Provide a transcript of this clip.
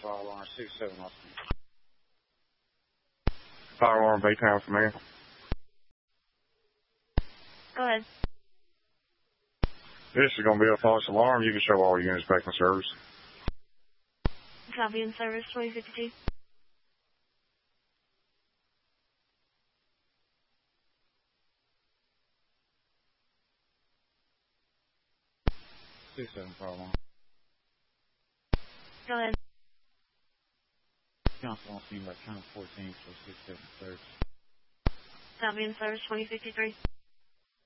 fire alarm 67 Austin. Fire alarm B-Town for me. Go ahead. This is going to be a false alarm. You can show all units back in service. Copy in service 2052. Fire alarm. Go ahead. Council on scene by Channel 14 for 67 search. Copy in service 2053.